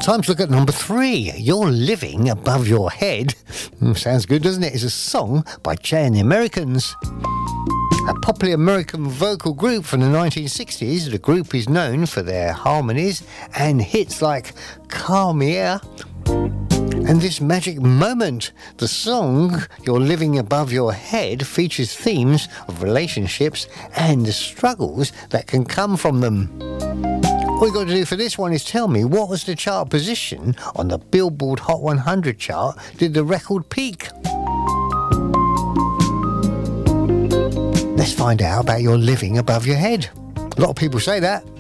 Time to look at number 3. You're Living Above Your Head. Sounds good, doesn't it? It's a song by Jay and the Americans. A popular American vocal group from the 1960s. The group is known for their harmonies and hits like Calm Air and This Magic Moment. The song You're Living Above Your Head features themes of relationships and the struggles that can come from them. All you got to do for this one is tell me what was the chart position on the Billboard Hot 100 chart. Did the record peak? Let's find out about You're Living Above Your Head. A lot of people say that.